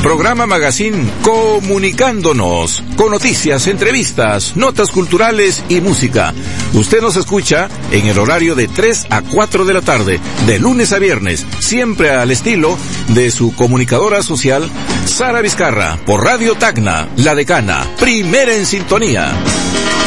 Programa Magazine Comunicándonos, con noticias, entrevistas, notas culturales y música. Usted nos escucha en el horario de 3 a 4 de la tarde, de lunes a viernes, siempre al estilo de su comunicadora social, Sara Vizcarra, por Radio Tacna, La Decana, primera en sintonía.